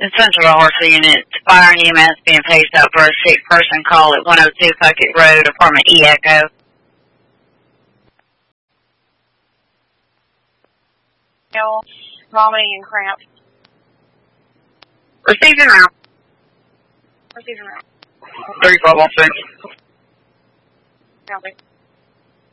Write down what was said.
Central Horse Unit, Fire and EMS being paged out for a sick person call at 102 Puckett Road, apartment E Echo. Vomiting and cramps. Receiving now. Receiving now. 3516. Copy.